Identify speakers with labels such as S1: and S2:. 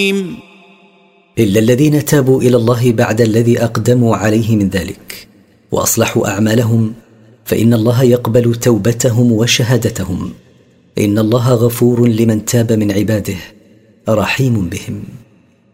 S1: إلا الذين تابوا إلى الله بعد الذي أقدموا عليه من ذلك وأصلحوا أعمالهم فإن الله يقبل توبتهم وشهادتهم. إن الله غفور لمن تاب من عباده رحيم بهم.